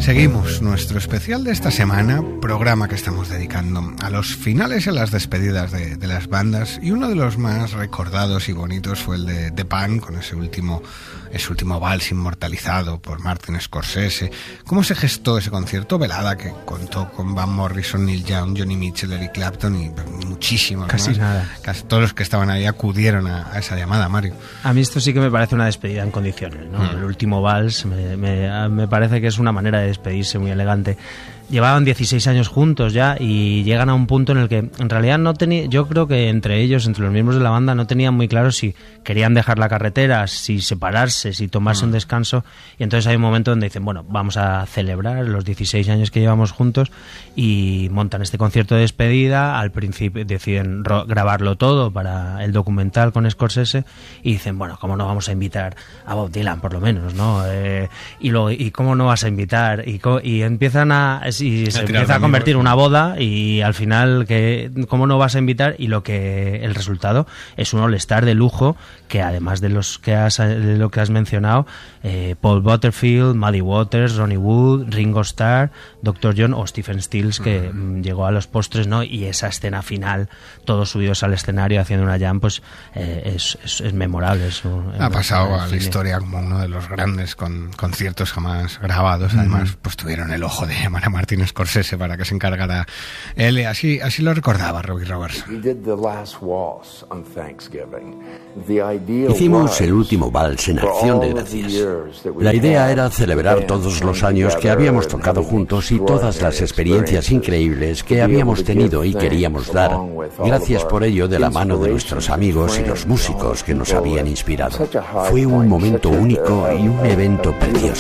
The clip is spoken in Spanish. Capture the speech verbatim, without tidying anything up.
Seguimos nuestro especial de esta semana, programa que estamos dedicando a los finales y a las despedidas de, de las bandas, y uno de los más recordados y bonitos fue el de The Pan, con ese último, ese último vals inmortalizado por Martin Scorsese. ¿Cómo se gestó ese concierto velada que contó con Van Morrison, Neil Young, Johnny Mitchell, Eric Clapton y muchísimos Casi más? nada. Casi todos los que estaban ahí acudieron a, a esa llamada, Mario. A mí esto sí que me parece una despedida en condiciones, ¿no? Mm. El último vals me, me, me parece que es una manera de despedirse muy elegante. Llevaban dieciséis años juntos ya y llegan a un punto en el que en realidad no tenía, yo creo que entre ellos, entre los miembros de la banda, no tenían muy claro si querían dejar la carretera, si separarse, si tomarse mm. un descanso, y entonces hay un momento donde dicen, bueno, vamos a celebrar los dieciséis años que llevamos juntos, y montan este concierto de despedida. Al principio deciden ro- grabarlo todo para el documental con Scorsese y dicen, bueno, ¿cómo no vamos a invitar a Bob Dylan por lo menos, ¿no? Eh, y luego, ¿y cómo no vas a invitar? Y, co- y empiezan a y se empieza a convertir en una boda, y al final, que ¿cómo no vas a invitar? Y lo que el resultado es un all-star de lujo, que además de los que has de lo que has mencionado, eh, Paul Butterfield, Muddy Waters, Ronnie Wood, Ringo Starr, doctor John o Stephen Stills, que mm. llegó a los postres, ¿no? Y esa escena final, todos subidos al escenario haciendo una jam, pues eh, es, es, es memorable. Es un, ha pasado a la cine. historia como uno de los grandes con conciertos jamás grabados. Además, mm. pues tuvieron el ojo de llamar a Martin Scorsese para que se encargara él. Así, así lo recordaba Robbie Robertson. Hicimos el último vals en Acción de Gracias. La idea era celebrar todos los años que habíamos tocado juntos y todas las experiencias increíbles que habíamos tenido y queríamos dar. Gracias por ello de la mano de nuestros amigos y los músicos que nos habían inspirado. Fue un momento único y un evento precioso.